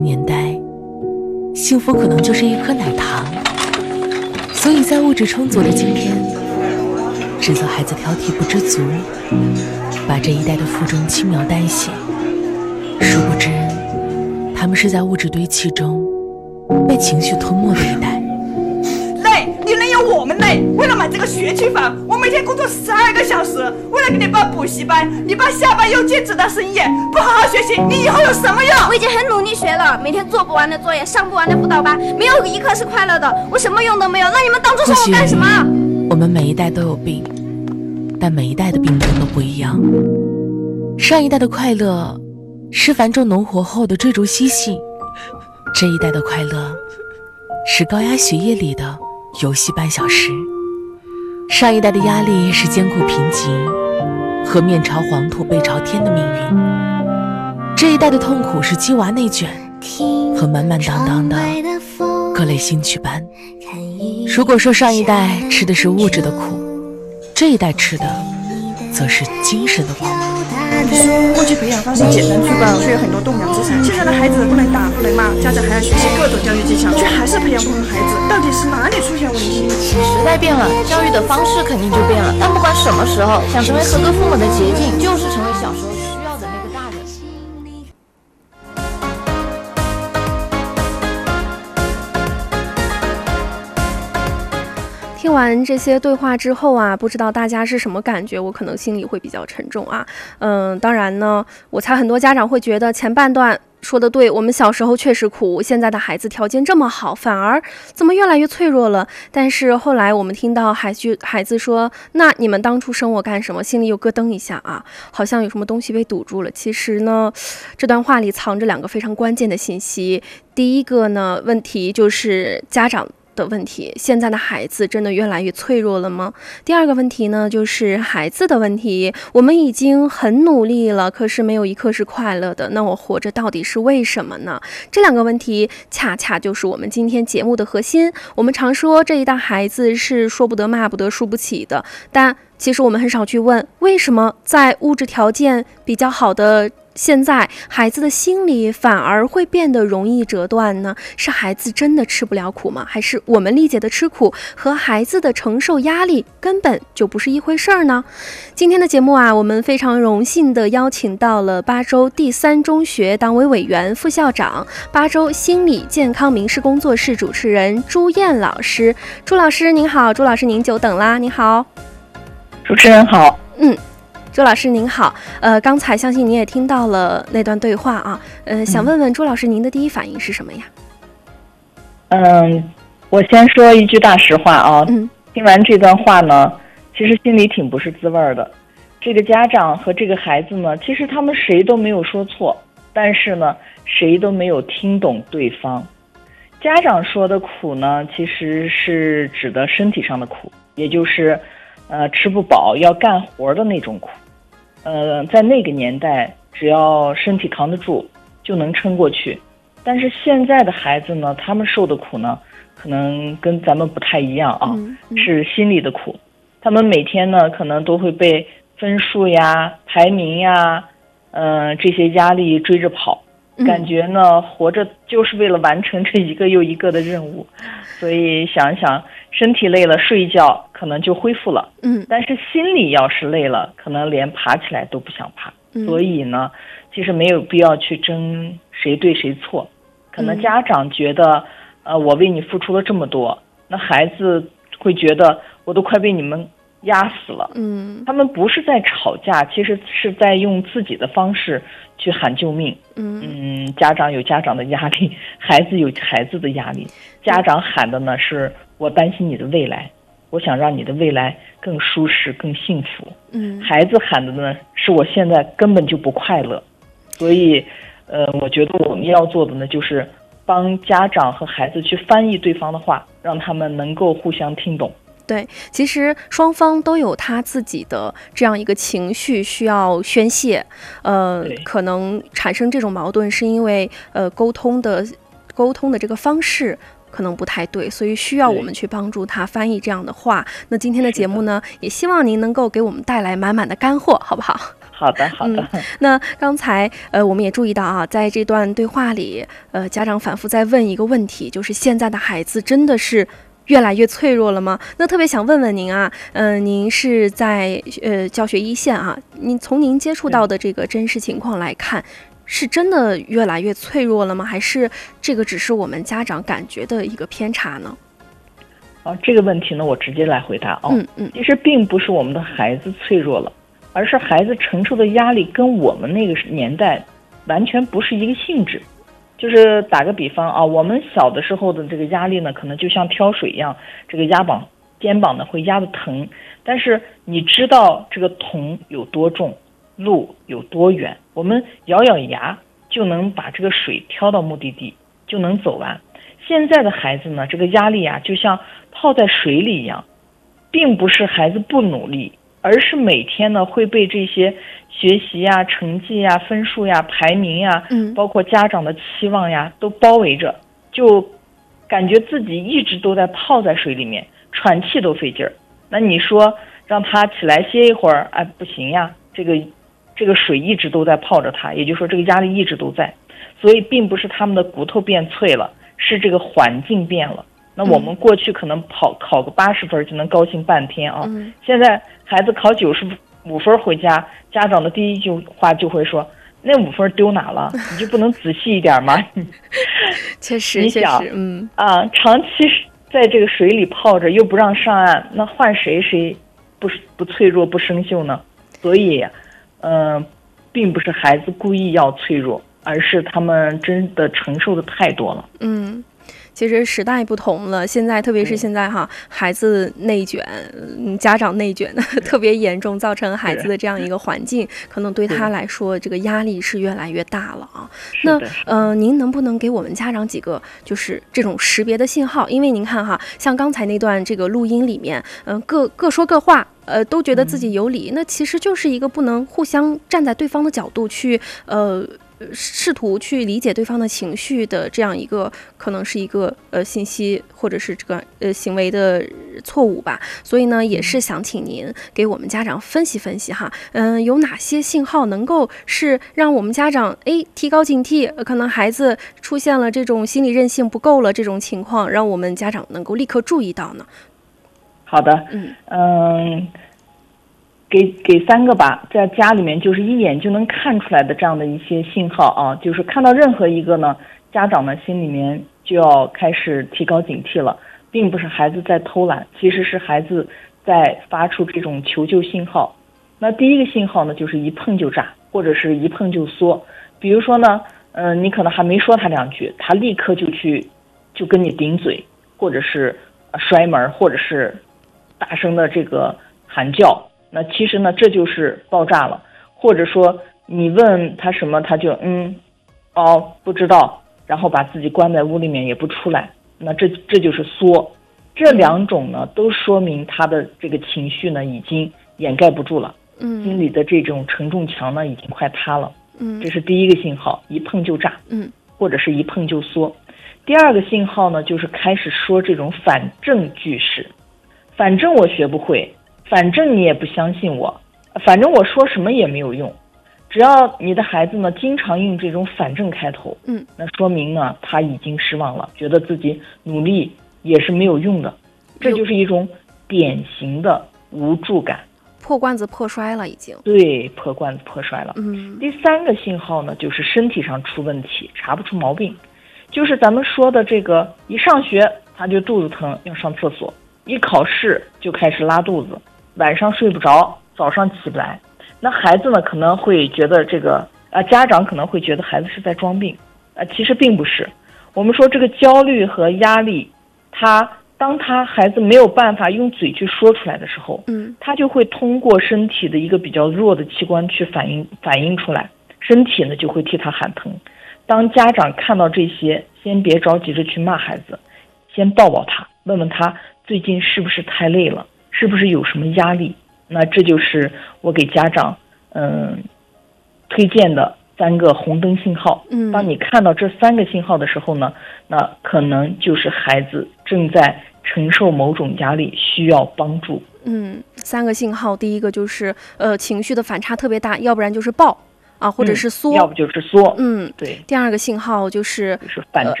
年代，幸福可能就是一颗奶糖，所以在物质充足的今天，制造孩子挑剔不知足，把这一代的负重轻描淡写。殊不知，他们是在物质堆砌中被情绪吞没的一代。 累，你能有我们累？为了买这个学区房，我每天工作12个小时，为了给你报补习班，你爸下班又兼职到深夜，不好好学习，你以后有什么用？ 我已经很努力学了，每天做不完的作业，上不完的辅导班，没有一刻是快乐的，我什么用都没有。那你们当初说我干什么？ 我们每一代都有病，但每一代的病症都不一样。上一代的快乐是繁重农活后的追逐嬉戏，这一代的快乐是高压血液里的游戏半小时。上一代的压力是艰苦贫瘠和面朝黄土背朝天的命运，这一代的痛苦是鸡娃内卷和满满当当的各类兴趣班。如果说上一代吃的是物质的苦，这一代吃的则是精神的苦。 过去培养方式简单粗暴，却有很多动摇之残。现在的孩子不能打不能骂，家长还要学习各种教育技巧，却还是培养不好孩子，到底是哪里出现问题？ 时代变了，教育的方式肯定就变了。但不管什么时候，想成为合格父母的捷径，就是成为小时候需要的那个大人。 听完这些对话之后啊，不知道大家是什么感觉？我可能心里会比较沉重啊。当然呢，我猜很多家长会觉得前半段说的对，我们小时候确实苦，现在的孩子条件这么好，反而怎么越来越脆弱了？但是后来我们听到孩子说，那你们当初生我干什么？心里又咯噔一下啊，好像有什么东西被堵住了。其实呢，这段话里藏着两个非常关键的信息。第一个呢，问题就是家长的问题，现在的孩子真的越来越脆弱了吗？第二个问题呢，就是孩子的问题，我们已经很努力了，可是没有一刻是快乐的，那我活着到底是为什么呢？这两个问题恰恰就是我们今天节目的核心。我们常说这一代孩子是说不得骂不得输不起的，但其实我们很少去问，为什么在物质条件比较好的现在，孩子的心理反而会变得容易折断呢？是孩子真的吃不了苦吗？还是我们理解的吃苦和孩子的承受压力根本就不是一回事儿呢？今天的节目啊，我们非常荣幸的邀请到了巴州第3中学党委委员、副校长、巴州心理健康民事工作室主持人朱燕老师。朱老师您好，朱老师您久等啦，您好。 主持人好。 朱老师您好，刚才相信你也听到了那段对话啊，想问问朱老师您的第一反应是什么呀？ 我先说一句大实话啊，听完这段话呢，其实心里挺不是滋味的。这个家长和这个孩子呢，其实他们谁都没有说错，但是呢，谁都没有听懂对方。家长说的苦呢，其实是指的身体上的苦，也就是吃不饱要干活的那种苦。在那个年代，只要身体扛得住就能撑过去。但是现在的孩子呢，他们受的苦呢，可能跟咱们不太一样啊，是心理的苦。他们每天呢，可能都会被分数呀、排名呀，这些压力追着跑，感觉呢，活着就是为了完成这一个又一个的任务。所以想想，身体累了睡一觉可能就恢复了，但是心里要是累了，可能连爬起来都不想爬。所以呢，其实没有必要去争谁对谁错。可能家长觉得，我为你付出了这么多，那孩子会觉得我都快被你们压死了。他们不是在吵架，其实是在用自己的方式去喊救命。家长有家长的压力，孩子有孩子的压力。家长喊的呢，是我担心你的未来，我想让你的未来更舒适、更幸福。孩子喊的呢，是我现在根本就不快乐。所以，我觉得我们要做的呢，就是帮家长和孩子去翻译对方的话，让他们能够互相听懂。 对，其实双方都有他自己的这样一个情绪需要宣泄，可能产生这种矛盾是因为沟通的这个方式可能不太对，所以需要我们去帮助他翻译这样的话。那今天的节目呢，也希望您能够给我们带来满满的干货，好不好？ 好的，好的。 那刚才我们也注意到啊，在这段对话里，家长反复在问一个问题，就是现在的孩子真的是越来越脆弱了吗？那特别想问问您啊，您是在教学一线啊，从您接触到的这个真实情况来看，是真的越来越脆弱了吗？还是这个只是我们家长感觉的一个偏差呢？ 这个问题呢，我直接来回答啊。其实并不是我们的孩子脆弱了，而是孩子承受的压力跟我们那个年代完全不是一个性质。就是打个比方啊，我们小的时候的这个压力呢，可能就像挑水一样，这个肩膀呢会压得疼。但是你知道这个桶有多重，路有多远，我们咬咬牙就能把这个水挑到目的地，就能走完。现在的孩子呢，这个压力啊，就像泡在水里一样，并不是孩子不努力，而是每天呢会被这些学习呀、成绩呀、分数呀、排名呀，包括家长的期望呀，都包围着，就感觉自己一直都在泡在水里面，喘气都费劲儿。那你说让他起来歇一会儿，哎，不行呀，这个水一直都在泡着他，也就是说这个压力一直都在，所以并不是他们的骨头变脆了，是这个环境变了。那我们过去可能考个80分就能高兴半天啊，现在孩子考95分回家，家长的第一句话就会说，那5分丢哪了？你就不能仔细一点吗？ 确实， 你想，长期在这个水里泡着又不让上岸，那换谁不脆弱不生锈呢？所以并不是孩子故意要脆弱，而是他们真的承受的太多了。 其实时代不同了，现在特别是现在哈，孩子内卷，家长内卷的特别严重，造成孩子的这样一个环境，可能对他来说这个压力是越来越大了啊。那您能不能给我们家长几个就是这种识别的信号？因为您看哈，像刚才那段这个录音里面，各说各话。都觉得自己有理，那其实就是一个不能互相站在对方的角度去试图去理解对方的情绪的这样一个，可能是一个信息或者是这个行为的错误吧。所以呢，也是想请您给我们家长分析分析哈，有哪些信号能够是让我们家长提高警惕，可能孩子出现了这种心理韧性不够了这种情况，让我们家长能够立刻注意到呢？ 好的，给3个吧，在家里面就是一眼就能看出来的这样的一些信号啊，就是看到任何一个呢，家长呢心里面就要开始提高警惕了，并不是孩子在偷懒，其实是孩子在发出这种求救信号。那第一个信号呢，就是一碰就炸，或者是一碰就缩。比如说呢，你可能还没说他2句，他立刻就跟你顶嘴，或者是摔门，或者是大声的这个喊叫。那其实呢，这就是爆炸了。或者说你问他什么，他就不知道，然后把自己关在屋里面也不出来，那这就是缩。这2种呢，都说明他的这个情绪呢已经掩盖不住了，心里的这种承重墙呢已经快塌了。这是第一个信号，一碰就炸，或者是一碰就缩。第2个信号呢，就是开始说这种反证句式，反正我学不会，反正你也不相信我，反正我说什么也没有用。只要你的孩子呢经常用这种反正开头，那说明呢他已经失望了，觉得自己努力也是没有用的，这就是一种典型的无助感， 破罐子破摔了已经。 对，破罐子破摔了。第3个信号呢，就是身体上出问题，查不出毛病，就是咱们说的这个，一上学他就肚子疼要上厕所，一考试就开始拉肚子，晚上睡不着，早上起不来。那孩子呢可能会觉得这个家长可能会觉得孩子是在装病，其实并不是。我们说这个焦虑和压力，当孩子没有办法用嘴去说出来的时候，他就会通过身体的一个比较弱的器官去反映出来，身体呢就会替他喊疼。当家长看到这些，先别着急着去骂孩子，先抱抱他，问问他最近是不是太累了，是不是有什么压力。那这就是我给家长推荐的3个红灯信号。当你看到这3个信号的时候呢，那可能就是孩子正在承受某种压力，需要帮助。 3个信号，第一个就是情绪的反差特别大，要不然就是暴啊，或者是缩， 要不就是缩。 嗯， 对。 第2个信号就是反